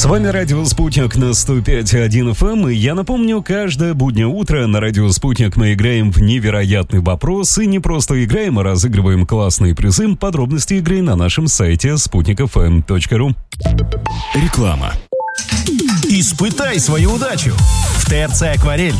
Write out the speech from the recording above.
С вами радио «Спутник» на 105.1 FM. И я напомню, каждое буднее утро на радио «Спутник» мы играем в невероятный вопрос. И не просто играем, а разыгрываем классные призы. Подробности игры на нашем сайте sputnikfm.ru. Реклама. Испытай свою удачу. В ТРЦ «Акварель»